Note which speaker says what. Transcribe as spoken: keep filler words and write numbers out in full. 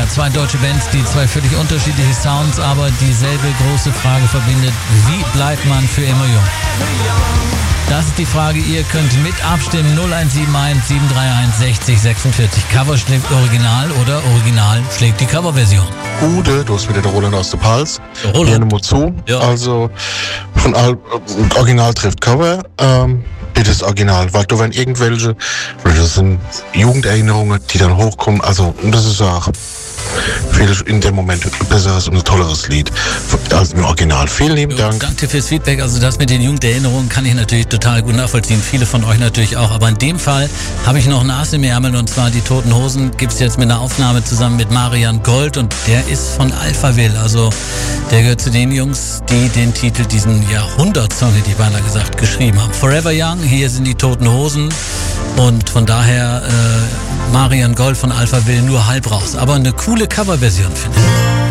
Speaker 1: Amerika. Zwei deutsche Bands, die zwei völlig unterschiedliche Sounds, aber dieselbe große Frage verbindet. Wie bleibt man für immer jung? Das ist die Frage. Ihr könnt mit abstimmen. null eins sieben eins sieben drei eins sechzig sechsundvierzig. Cover schlägt Original oder Original schlägt die Coverversion?
Speaker 2: Gute, du hast wieder der Roland aus der Pals.
Speaker 1: Roland.
Speaker 2: Gerne mal zu.
Speaker 1: Ja.
Speaker 2: Also von Al äh, Original trifft Cover. Ähm, bitte das Original, weil da werden irgendwelche, das sind Jugenderinnerungen, die dann hochkommen. Also das ist auch viel in dem Moment ein besseres und ein tolleres Lied als im Original. Vielen lieben Dank.
Speaker 1: Danke fürs Feedback. Also das mit den Jugenderinnerungen kann ich natürlich total gut nachvollziehen. Viele von euch natürlich auch. Aber in dem Fall habe ich noch ein Ass im Ärmel, und zwar die Toten Hosen gibt es jetzt mit einer Aufnahme zusammen mit Marian Gold, und der ist von Alphaville. Also der gehört zu den Jungs, die den Titel, diesen Jahrhundertsong, hätte ich beinahe gesagt, geschrieben haben. Forever Young, hier sind die Toten Hosen, und von daher äh, Marian Gold von Alphaville nur halb raus. Aber eine coole Coverversion, finde ich.